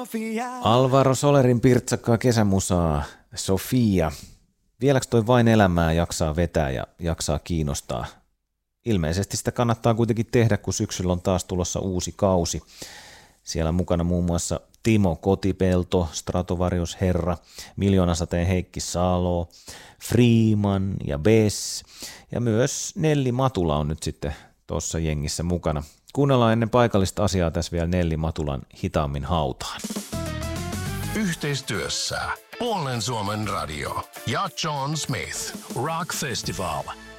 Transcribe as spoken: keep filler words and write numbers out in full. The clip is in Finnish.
Sofia. Alvaro Solerin pirtsakkaa kesämusaa, Sofia. Vieläks toi Vain elämää jaksaa vetää ja jaksaa kiinnostaa? Ilmeisesti sitä kannattaa kuitenkin tehdä, kun syksyllä on taas tulossa uusi kausi. Siellä mukana muun muassa Timo Kotipelto, Stratovarius Herra, Miljoonasateen Heikki Salo, Freeman ja Bess. Ja myös Nelli Matula on nyt sitten tuossa jengissä mukana. Kuunnellaan ennen paikallista asiaa tässä vielä Nelli Matulan Hitaammin hautaan. Yhteistyössä Puolen Suomen radio ja John Smith Rock Festival.